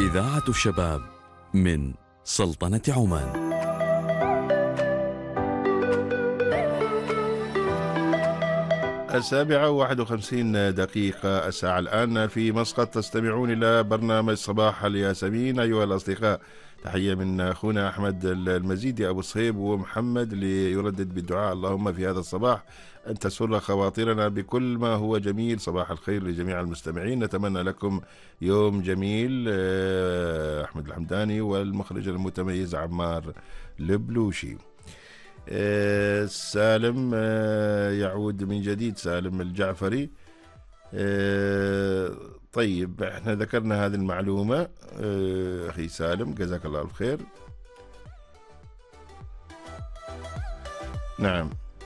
إذاعة الشباب من سلطنة عمان. 7:51 الساعة الآن في مسقط. تستمعون إلى برنامج صباح الياسمين. أيها الأصدقاء، تحية من أخونا أحمد المزيدي أبو صهيب ومحمد اللي يردد بالدعاء: اللهم في هذا الصباح أن تسر خواطرنا بكل ما هو جميل. صباح الخير لجميع المستمعين، نتمنى لكم يوم جميل. أحمد الحمداني والمخرج المتميز عمار البلوشي. سالم يعود من جديد، سالم الجعفري. طيب، احنا ذكرنا هذه المعلومة. أخي سالم جزاك الله الخير. نعم،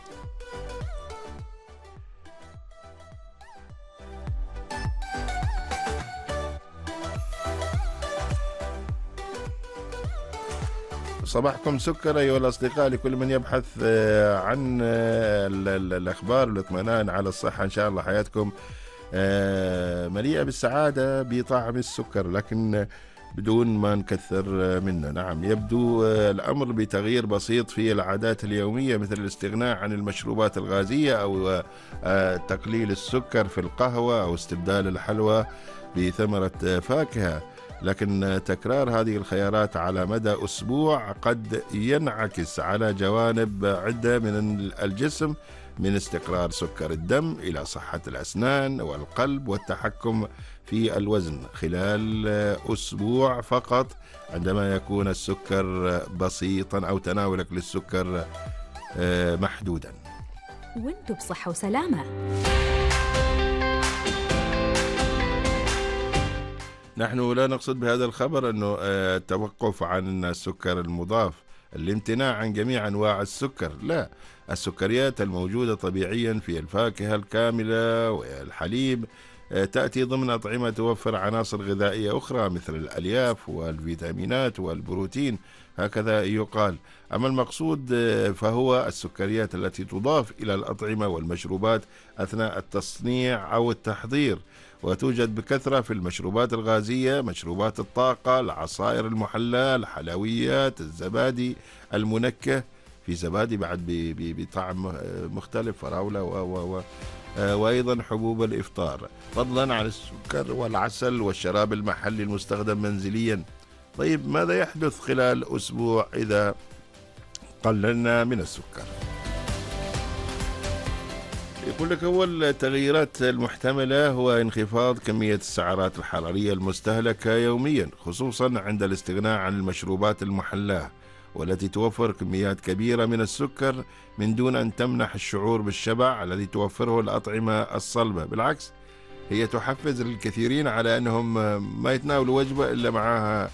صباحكم سكر أيها الأصدقاء. لكل من يبحث عن الأخبار والاطمئنان على الصحة، إن شاء الله حياتكم مليئة بالسعادة بطعم السكر، لكن بدون ما نكثر منه. نعم، يبدو الأمر بتغيير بسيط في العادات اليومية، مثل الاستغناء عن المشروبات الغازية أو تقليل السكر في القهوة أو استبدال الحلوى بثمرة فاكهة. لكن تكرار هذه الخيارات على مدى أسبوع قد ينعكس على جوانب عدة من الجسم، من استقرار سكر الدم إلى صحة الأسنان والقلب والتحكم في الوزن خلال أسبوع فقط، عندما يكون السكر بسيطا أو تناولك للسكر محدودا. وانتم بصحة وسلامة. نحن لا نقصد بهذا الخبر أنه التوقف عن السكر المضاف، الامتناع عن جميع أنواع السكر، لا. السكريات الموجودة طبيعيا في الفاكهة الكاملة والحليب تأتي ضمن أطعمة توفر عناصر غذائية أخرى مثل الألياف والفيتامينات والبروتين، هكذا يقال. أما المقصود فهو السكريات التي تضاف إلى الأطعمة والمشروبات أثناء التصنيع أو التحضير، وتوجد بكثرة في المشروبات الغازية، مشروبات الطاقة، العصائر المحلاة، الحلويات، الزبادي المنكه. في زبادي بعد بطعم مختلف، فراولة وأيضا حبوب الإفطار، فضلا عن السكر والعسل والشراب المحلي المستخدم منزليا. طيب، ماذا يحدث خلال أسبوع إذا قللنا من السكر؟ يقول لك أول التغييرات المحتملة هو انخفاض كمية السعرات الحرارية المستهلكة يوميا، خصوصا عند الاستغناء عن المشروبات المحلاة والتي توفر كميات كبيرة من السكر من دون أن تمنح الشعور بالشبع الذي توفره الأطعمة الصلبة. بالعكس، هي تحفز الكثيرين على أنهم ما يتناولوا وجبة إلا معها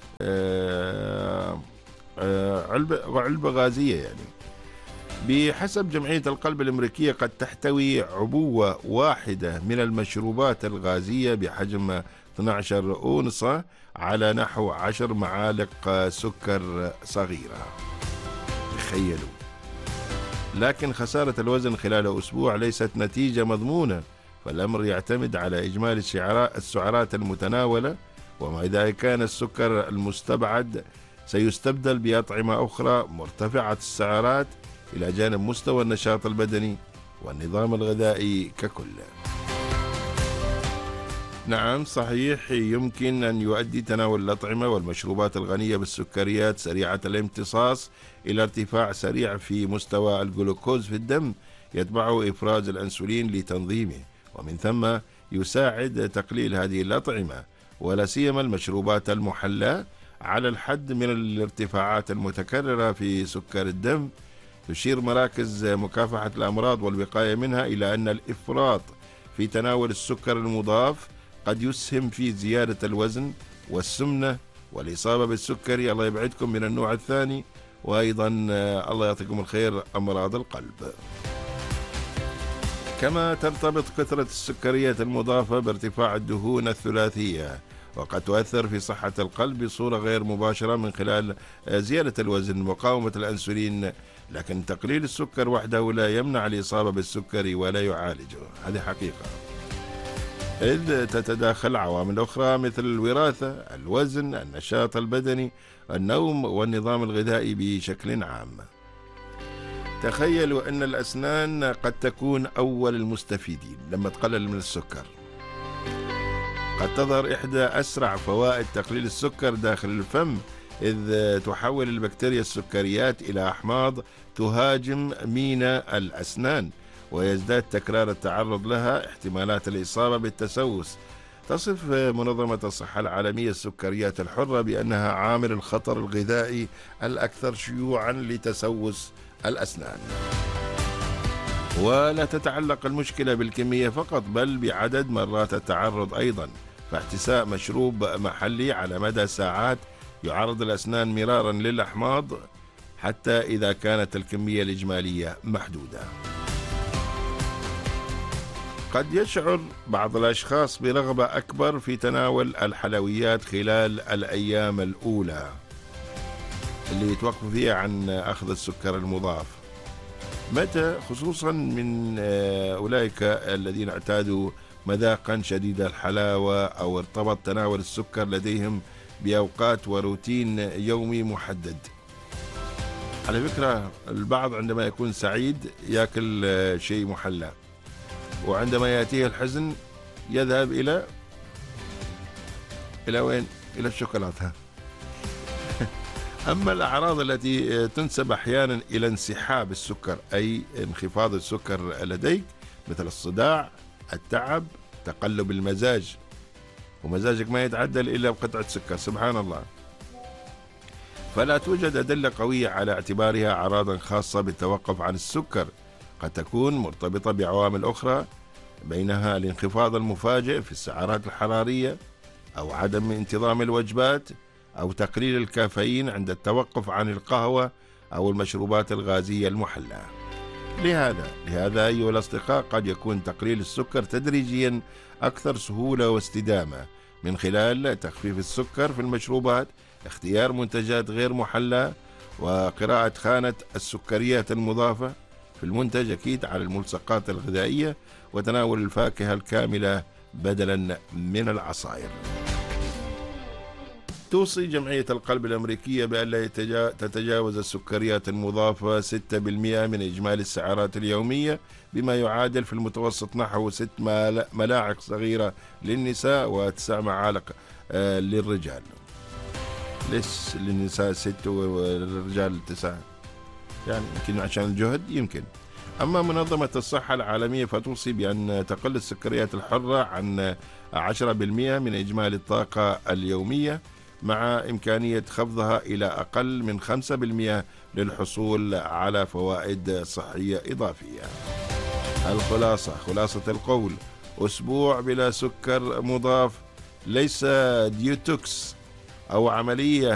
علبة غازية. يعني بحسب جمعية القلب الأمريكية، قد تحتوي عبوة واحدة من المشروبات الغازية بحجم 12 أونصة على نحو 10 معالق سكر صغيرة. تخيلوا. لكن خسارة الوزن خلال أسبوع ليست نتيجة مضمونة، فالأمر يعتمد على إجمالي السعرات المتناولة، وما إذا كان السكر المستبعد سيستبدل بأطعمة أخرى مرتفعة السعرات، إلى جانب مستوى النشاط البدني والنظام الغذائي ككل. نعم صحيح، يمكن أن يؤدي تناول الأطعمة والمشروبات الغنية بالسكريات سريعة الامتصاص إلى ارتفاع سريع في مستوى الجلوكوز في الدم، يتبعه إفراز الأنسولين لتنظيمه، ومن ثم يساعد تقليل هذه الأطعمة ولا سيما المشروبات المحلاة على الحد من الارتفاعات المتكررة في سكر الدم. تشير مراكز مكافحة الأمراض والوقاية منها إلى أن الإفراط في تناول السكر المضاف قد يسهم في زيادة الوزن والسمنة والإصابة بالسكري، الله يبعدكم من النوع الثاني، وأيضا الله يعطيكم الخير أمراض القلب. كما ترتبط كثرة السكريات المضافة بارتفاع الدهون الثلاثية، وقد تؤثر في صحة القلب بصورة غير مباشرة من خلال زيادة الوزن ومقاومة الأنسولين، لكن تقليل السكر وحده لا يمنع الإصابة بالسكري ولا يعالجه، هذه حقيقة. إذ تتداخل عوامل أخرى مثل الوراثة، الوزن، النشاط البدني، النوم، والنظام الغذائي بشكل عام. تخيلوا أن الأسنان قد تكون أول المستفيدين لما تقلل من السكر. قد تظهر إحدى أسرع فوائد تقليل السكر داخل الفم، إذ تحول البكتيريا السكريات إلى أحماض تهاجم مينا الأسنان، ويزداد تكرار التعرض لها احتمالات الإصابة بالتسوس. تصف منظمة الصحة العالمية السكريات الحرة بأنها عامل الخطر الغذائي الأكثر شيوعا لتسوس الأسنان. ولا تتعلق المشكلة بالكمية فقط، بل بعدد مرات التعرض أيضا، فاحتساء مشروب محلي على مدى ساعات يعرض الأسنان مرارا للأحماض حتى إذا كانت الكمية الإجمالية محدودة. قد يشعر بعض الأشخاص برغبة أكبر في تناول الحلويات خلال الأيام الأولى اللي يتوقف فيها عن أخذ السكر المضاف. متى؟ خصوصا من أولئك الذين اعتادوا مذاقا شديد الحلاوة أو ارتبط تناول السكر لديهم بأوقات وروتين يومي محدد. على فكرة البعض عندما يكون سعيد يأكل شيء محلى، وعندما يأتيه الحزن يذهب إلى وين؟ إلى الشوكولاتة. أما الأعراض التي تنسب أحيانا إلى انسحاب السكر، أي انخفاض السكر لديك، مثل الصداع، التعب، تقلب المزاج، ومزاجك ما يتعدل إلا بقطعة سكر، سبحان الله. فلا توجد أدلة قوية على اعتبارها أعراضا خاصة بالتوقف عن السكر. قد تكون مرتبطة بعوامل أخرى، بينها الانخفاض المفاجئ في السعرات الحرارية، أو عدم انتظام الوجبات، أو تقليل الكافيين عند التوقف عن القهوة أو المشروبات الغازية المحلى. لهذا أيها الأصدقاء، قد يكون تقليل السكر تدريجيا أكثر سهولة واستدامة من خلال تخفيف السكر في المشروبات، اختيار منتجات غير محلى، وقراءة خانة السكريات المضافة في المنتج أكيد على الملصقات الغذائية، وتناول الفاكهة الكاملة بدلا من العصائر. توصي جمعية القلب الأمريكية بألا تتجاوز السكريات المضافة 6% من إجمالي السعرات اليومية، بما يعادل في المتوسط نحو 6 ملاعق صغيرة للنساء و9 معالق للرجال. ليش للنساء 6 والرجال 9؟ يعني يمكن عشان الجهد يمكن. أما منظمة الصحة العالمية فتوصي بأن تقل السكريات الحرة عن 10% من إجمالي الطاقة اليومية، مع إمكانية خفضها إلى أقل من 5% للحصول على فوائد صحية إضافية. خلاصة القول: أسبوع بلا سكر مضاف ليس ديوتوكس أو عملية